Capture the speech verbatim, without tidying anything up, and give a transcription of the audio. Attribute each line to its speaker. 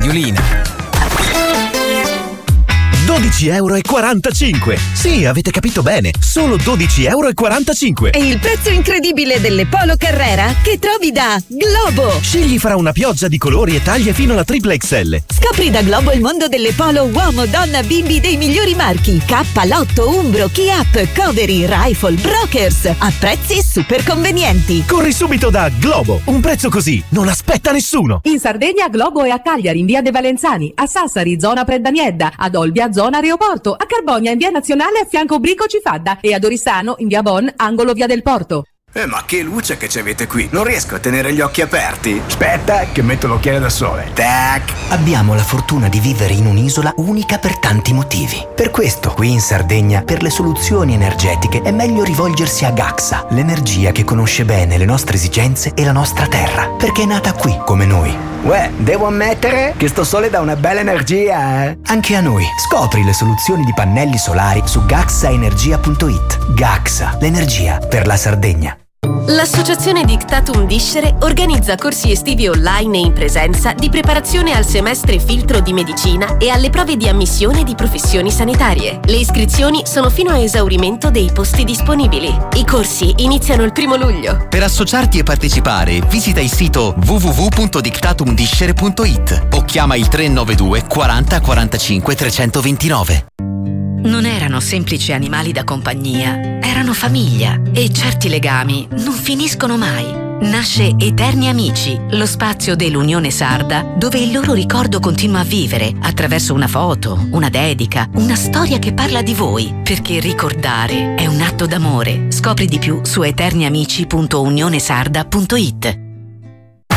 Speaker 1: cagnolina.
Speaker 2: dodici euro e quarantacinque. Sì, avete capito bene, solo dodici euro e quarantacinque.
Speaker 3: E il prezzo incredibile delle Polo Carrera che trovi da Globo.
Speaker 2: Scegli fra una pioggia di colori e taglie fino alla triple X L.
Speaker 3: Scopri da Globo il mondo delle Polo uomo, donna, bimbi dei migliori marchi: K, Lotto, Umbro, Chi-Up, Covery, Rifle, Brokers, a prezzi super convenienti.
Speaker 2: Corri subito da Globo, un prezzo così non aspetta nessuno.
Speaker 4: In Sardegna Globo è a Cagliari in via De Valenzani, a Sassari zona Preddaniedda, ad Olbia zona Aeroporto, a Carbonia in via Nazionale a fianco Brico Cifadda e ad Oristano in via Bon, angolo via del Porto.
Speaker 5: Eh, ma che luce che ci avete qui! Non riesco a tenere gli occhi aperti. Aspetta, che metto l'occhiale da sole. Tac!
Speaker 6: Abbiamo la fortuna di vivere in un'isola unica per tanti motivi. Per questo, qui in Sardegna, per le soluzioni energetiche è meglio rivolgersi a Gaxa, l'energia che conosce bene le nostre esigenze e la nostra terra, perché è nata qui, come noi.
Speaker 5: Uè, devo ammettere che sto sole dà una bella energia, eh?
Speaker 6: Anche a noi. Scopri le soluzioni di pannelli solari su gaxaenergia punto it. Gaxa, l'energia per la Sardegna.
Speaker 7: L'associazione Dictatum Discere organizza corsi estivi online e in presenza di preparazione al semestre filtro di medicina e alle prove di ammissione di professioni sanitarie. Le iscrizioni sono fino a esaurimento dei posti disponibili. I corsi iniziano il primo luglio.
Speaker 1: Per associarti e partecipare, visita il sito w w w punto dictatum discere punto it o chiama il tre nove due quaranta quarantacinque trecentoventinove.
Speaker 8: Non erano semplici animali da compagnia, erano famiglia e certi legami non finiscono mai. Nasce Eterni Amici, lo spazio dell'Unione Sarda dove il loro ricordo continua a vivere attraverso una foto, una dedica, una storia che parla di voi, perché ricordare è un atto d'amore. Scopri di più su eterniamici punto unionesarda punto it.